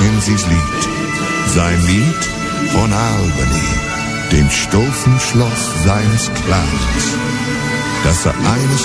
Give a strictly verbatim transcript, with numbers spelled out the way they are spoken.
Mackenzie's Lied. Sein Lied von Albany, dem stolzen Schloss seines Clans, das er eines